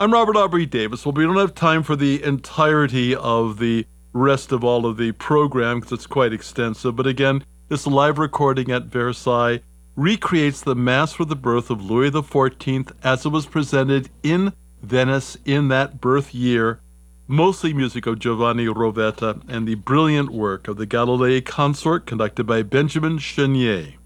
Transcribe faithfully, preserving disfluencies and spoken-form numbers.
I'm Robert Aubrey Davis. Well, we don't have time for the entirety of the rest of all of the program because it's quite extensive. But again, this live recording at Versailles recreates the Mass for the birth of Louis the fourteenth as it was presented in Venice in that birth year, mostly music of Giovanni Rovetta and the brilliant work of the Galilei Consort conducted by Benjamin Chenier.